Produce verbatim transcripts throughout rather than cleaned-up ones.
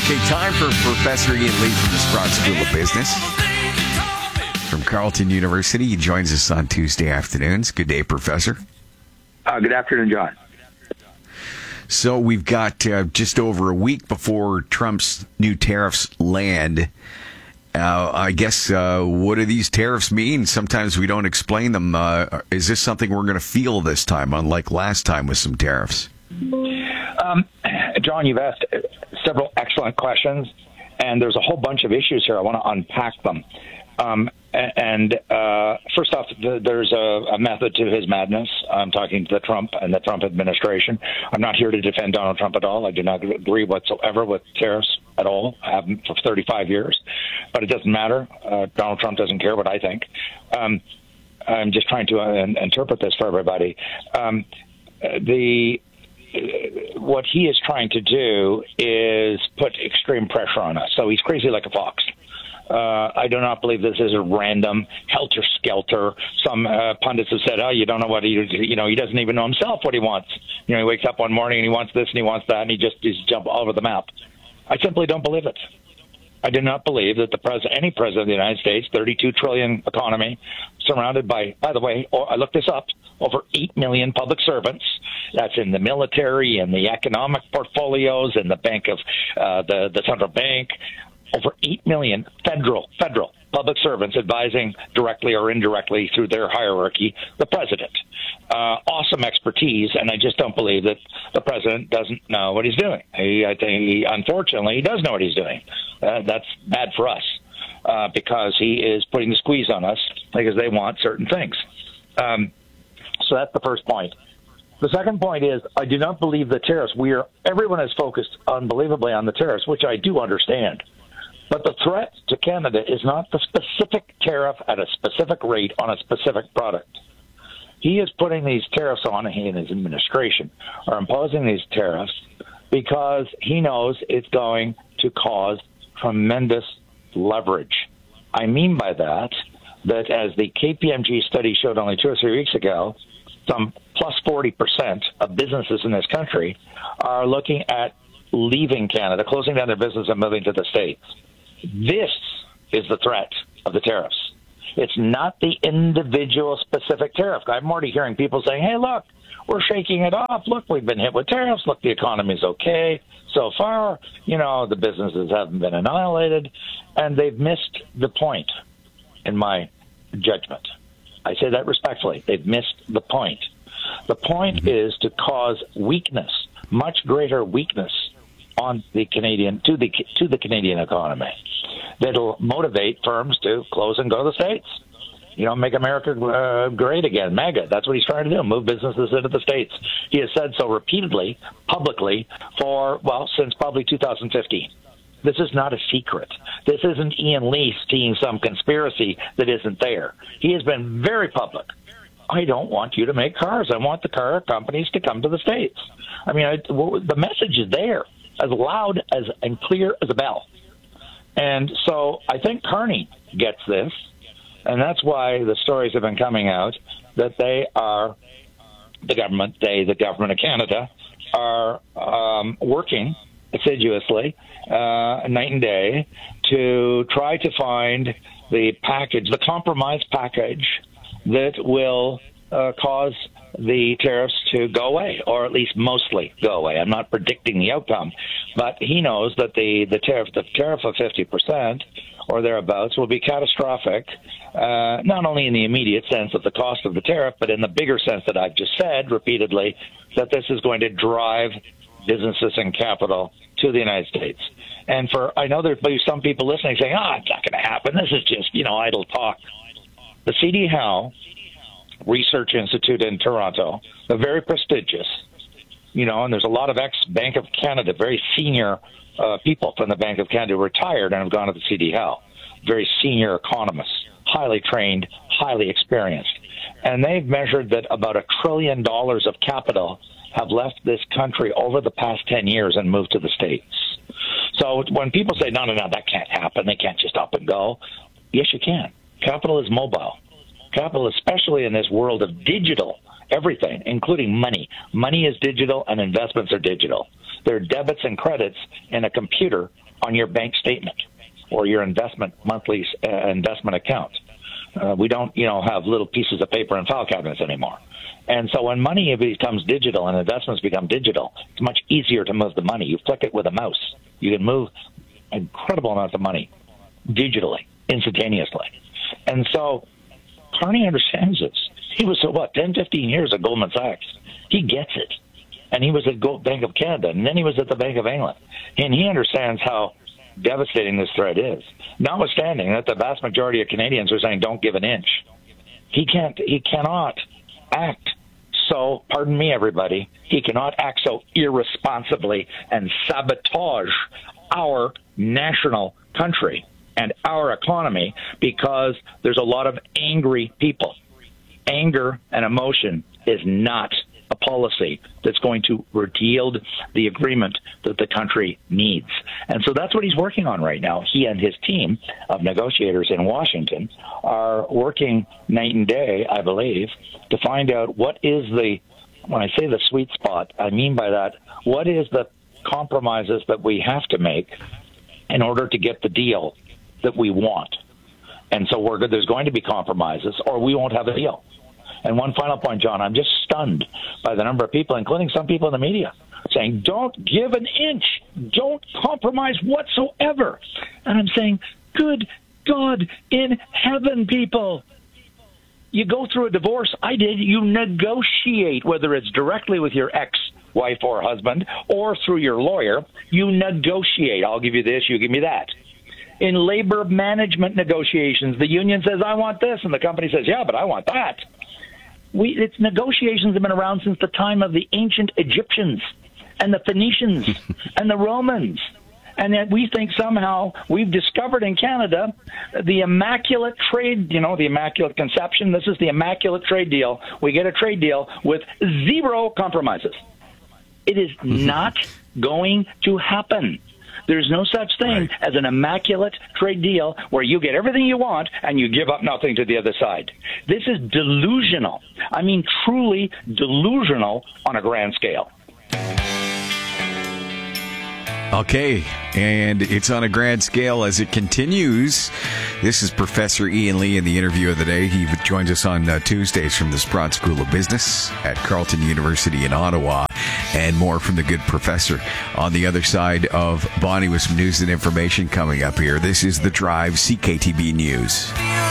Okay, time for Professor Ian Lee from the Sprott School of Business from Carleton University. He joins us on Tuesday afternoons. Good day, Professor. Uh, good afternoon, John. So we've got uh, just over a week before Trump's new tariffs land. Uh, I guess, uh, what do these tariffs mean? Sometimes we don't explain them. Uh, is this something we're going to feel this time, unlike last time with some tariffs? Um, John, you've asked several excellent questions, and there's a whole bunch of issues here. I want to unpack them. Um, and uh, first off, the, there's a, a method to his madness. I'm talking to the Trump and the Trump administration. I'm not here to defend Donald Trump at all. I do not agree whatsoever with tariffs at all. I haven't for thirty-five years, but it doesn't matter. Uh, Donald Trump doesn't care what I think. Um, I'm just trying to uh, interpret this for everybody. Um, the What he is trying to do is put extreme pressure on us. So he's crazy like a fox. Uh, I do not believe this is a random helter-skelter. Some uh, pundits have said, oh, you don't know what he, you know, he doesn't even know himself what he wants. You know, he wakes up one morning and he wants this and he wants that, and he just he's jump all over the map. I simply don't believe it. I do not believe that the president, any president of the United States, thirty-two trillion economy, surrounded by, by the way, I looked this up, over eight million public servants. That's in the military and the economic portfolios and the bank of uh, the the central bank. Over eight million federal federal public servants advising directly or indirectly through their hierarchy the president. Uh, awesome expertise, and I just don't believe that the president doesn't know what he's doing. He, I think, he, unfortunately, he does know what he's doing. Uh, that's bad for us uh, because he is putting the squeeze on us because they want certain things. Um, so that's the first point. The second point is I do not believe the tariffs. We are everyone is focused unbelievably on the tariffs, which I do understand. But the threat to Canada is not the specific tariff at a specific rate on a specific product. He is putting these tariffs on, he and his administration are imposing these tariffs because he knows it's going to cause tremendous leverage. I mean by that, that as the K P M G study showed only two or three weeks ago, some plus forty percent of businesses in this country are looking at leaving Canada, closing down their business and moving to the States. This is the threat of the tariffs. It's not the individual specific tariff. I'm already hearing people saying, hey, look, we're shaking it off. Look, we've been hit with tariffs. Look, the economy's okay so far. You know, the businesses haven't been annihilated. And they've missed the point, in my judgment. I say that respectfully. They've missed the point. The point mm-hmm. is to cause weakness, much greater weakness on the Canadian to the to the Canadian economy. That'll motivate firms to close and go to the States. You know, make America uh, great again, MAGA. That's what he's trying to do, move businesses into the States. He has said so repeatedly, publicly, for, well, since probably two thousand fifteen. This is not a secret. This isn't Ian Lee seeing some conspiracy that isn't there. He has been very public. I don't want you to make cars. I want the car companies to come to the States. I mean, I, well, the message is there, as loud as and clear as a bell. And so I think Carney gets this, and that's why the stories have been coming out that they are, the government, they, the government of Canada, are um, working assiduously, uh, night and day, to try to find the package, the compromise package that will uh, cause the tariffs to go away, or at least mostly go away. I'm not predicting the outcome, but he knows that the, the tariff, the tariff of fifty percent or thereabouts will be catastrophic, uh, not only in the immediate sense of the cost of the tariff, but in the bigger sense that I've just said repeatedly, that this is going to drive businesses and capital to the United States. And for, I know there'll be some people listening saying, ah, oh, it's not going to happen. This is just, you know, idle talk. The C D Howe Research Institute in Toronto, a very prestigious, you know, and there's a lot of ex-Bank of Canada, very senior uh, people from the Bank of Canada who retired and have gone to the C D Howe, very senior economists, highly trained, highly experienced. And they've measured that about a trillion dollars of capital have left this country over the past ten years and moved to the States. So when people say, no, no, no, that can't happen, they can't just up and go, yes, you can. Capital is mobile. Capital, especially in this world of digital everything, including money. Money is digital and investments are digital. They're debits and credits in a computer on your bank statement or your investment monthly uh, investment account. Uh, we don't, you know, have little pieces of paper and file cabinets anymore. And so when money becomes digital and investments become digital, it's much easier to move the money. You flick it with a mouse. You can move incredible amounts of money digitally, instantaneously. And so Carney understands this. He was, so what, ten, fifteen years at Goldman Sachs. He gets it. And he was at Bank of Canada, and then he was at the Bank of England. And he understands how devastating this threat is, notwithstanding that the vast majority of Canadians are saying don't give an inch. He can't, he cannot act so, pardon me, everybody, he cannot act so irresponsibly and sabotage our national country and our economy because there's a lot of angry people. Anger and emotion is not a policy that's going to yield the agreement that the country needs. And so that's what he's working on right now. He and his team of negotiators in Washington are working night and day, I believe, to find out what is the, when I say the sweet spot, I mean by that, what is the compromises that we have to make in order to get the deal that we want. And so we're, there's going to be compromises or we won't have a deal. And one final point, John, I'm just stunned by the number of people, including some people in the media, saying, don't give an inch, don't compromise whatsoever. And I'm saying, good God in heaven, people. You go through a divorce. I did. You negotiate, whether it's directly with your ex-wife or husband or through your lawyer. You negotiate. I'll give you this, you give me that. In labor management negotiations, the union says, I want this, and the company says, yeah, but I want that. We, it's negotiations have been around since the time of the ancient Egyptians and the Phoenicians and the Romans. And yet we think somehow we've discovered in Canada the immaculate trade, you know, the immaculate conception. This is the immaculate trade deal. We get a trade deal with zero compromises. It is not going to happen. There's no such thing right. as an immaculate trade deal where you get everything you want and you give up nothing to the other side. This is delusional. I mean, truly delusional on a grand scale. Okay, and it's on a grand scale as it continues. This is Professor Ian Lee in the interview of the day. He joins us on uh, Tuesdays from the Sprott School of Business at Carleton University in Ottawa, and more from the good professor on the other side of Bonnie with some news and information coming up here. This is The Drive, C K T B News.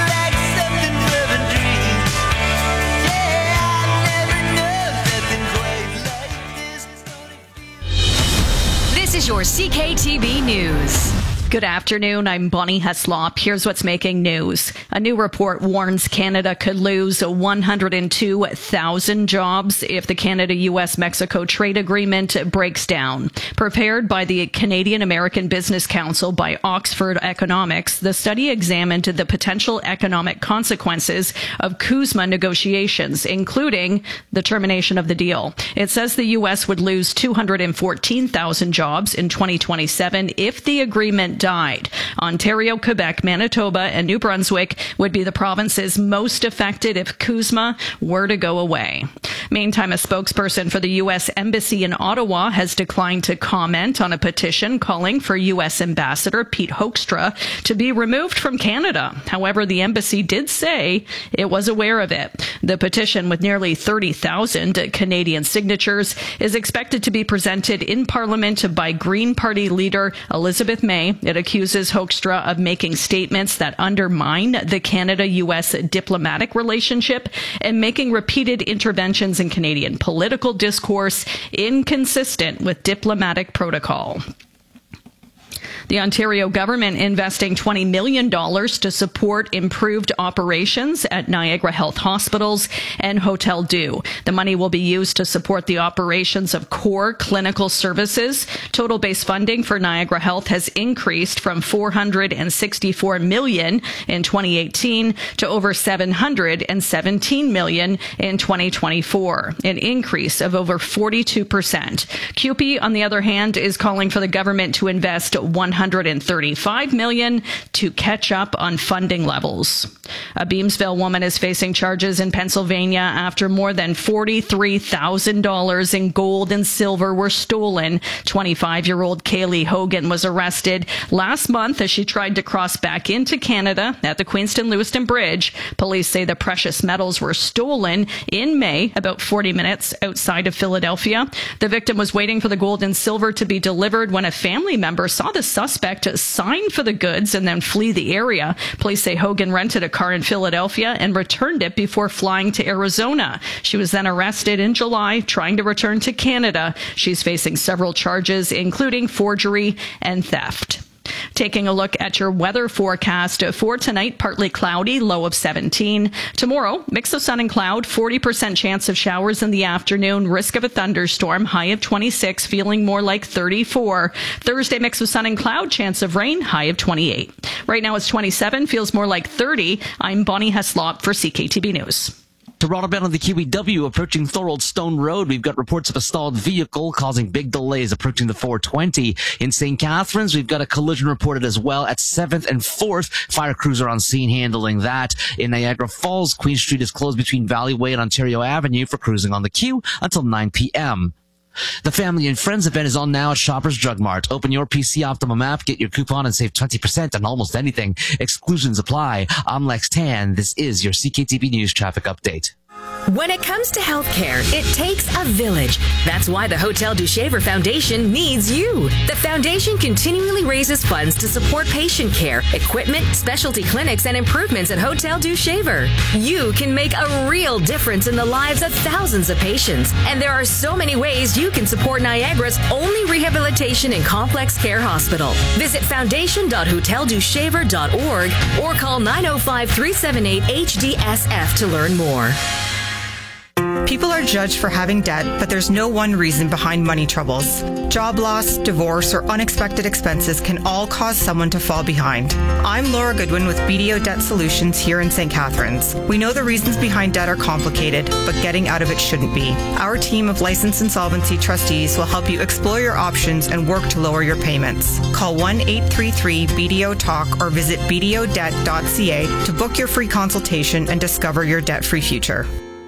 Your C K T V News. Good afternoon. I'm Bonnie Heslop. Here's what's making news. A new report warns Canada could lose one hundred two thousand jobs if the Canada-U S Mexico trade agreement breaks down. Prepared by the Canadian American Business Council by Oxford Economics, the study examined the potential economic consequences of CUSMA negotiations, including the termination of the deal. It says the U S would lose two hundred fourteen thousand jobs in twenty twenty-seven if the agreement died. Ontario, Quebec, Manitoba, and New Brunswick would be the provinces most affected if CUSMA were to go away. Meantime, a spokesperson for the U S Embassy in Ottawa has declined to comment on a petition calling for U S Ambassador Pete Hoekstra to be removed from Canada. However, the embassy did say it was aware of it. The petition, with nearly thirty thousand Canadian signatures, is expected to be presented in Parliament by Green Party leader Elizabeth May. It accuses Hoekstra of making statements that undermine the Canada-U S diplomatic relationship and making repeated interventions in Canadian political discourse inconsistent with diplomatic protocol. The Ontario government investing twenty million dollars to support improved operations at Niagara Health Hospitals and Hotel Dieu. The money will be used to support the operations of core clinical services. Total base funding for Niagara Health has increased from four hundred sixty-four million dollars in twenty eighteen to over seven hundred seventeen million dollars in twenty twenty-four, an increase of over forty-two percent. C U P E, on the other hand, is calling for the government to invest one hundred thirty-five million dollars to catch up on funding levels. A Beamsville woman is facing charges in Pennsylvania after more than forty-three thousand dollars in gold and silver were stolen. twenty-five-year-old Kaylee Hogan was arrested last month as she tried to cross back into Canada at the Queenston-Lewiston Bridge. Police say the precious metals were stolen in May, about forty minutes outside of Philadelphia. The victim was waiting for the gold and silver to be delivered when a family member saw the suspect sign for the goods and then flee the area. Police say Hogan rented a car in Philadelphia and returned it before flying to Arizona. She was then arrested in July, trying to return to Canada. She's facing several charges, including forgery and theft. Taking a look at your weather forecast for tonight, partly cloudy, low of seventeen. Tomorrow, mix of sun and cloud, forty percent chance of showers in the afternoon, risk of a thunderstorm, high of twenty-six, feeling more like thirty-four. Thursday, mix of sun and cloud, chance of rain, high of twenty-eight. Right now it's twenty-seven, feels more like thirty. I'm Bonnie Heslop for C K T B News. Toronto bound on the Q E W approaching Thorold Stone Road. We've got reports of a stalled vehicle causing big delays approaching the four twenty. In Saint Catharines, we've got a collision reported as well at seventh and fourth. Fire crews are on scene handling that. In Niagara Falls, Queen Street is closed between Valley Way and Ontario Avenue for cruising on the queue until nine p.m. The Family and Friends event is on now at Shoppers Drug Mart. Open your P C Optimum app, get your coupon, and save twenty percent on almost anything. Exclusions apply. I'm Lex Tan. This is your C K T B News traffic update. When it comes to healthcare, it takes a village. That's why the Hotel du Shaver Foundation needs you. The foundation continually raises funds to support patient care, equipment, specialty clinics, and improvements at Hotel du Shaver. You can make a real difference in the lives of thousands of patients. And there are so many ways you can support Niagara's only rehabilitation and complex care hospital. Visit foundation dot hotel du shaver dot org or call nine oh five, three seven eight, H D S F to learn more. People are judged for having debt, but there's no one reason behind money troubles. Job loss, divorce, or unexpected expenses can all cause someone to fall behind. I'm Laura Goodwin with B D O Debt Solutions here in Saint Catharines. We know the reasons behind debt are complicated, but getting out of it shouldn't be. Our team of licensed insolvency trustees will help you explore your options and work to lower your payments. Call one eight three three B D O talk or visit b d o debt dot c a to book your free consultation and discover your debt-free future.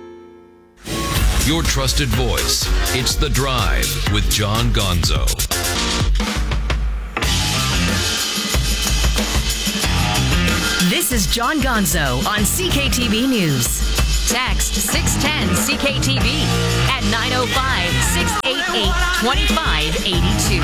Your trusted voice. It's The Drive with John Gonzo. This is John Gonzo on C K T B News. Text six ten C K T B at nine oh five, six eight eight, two five eight two.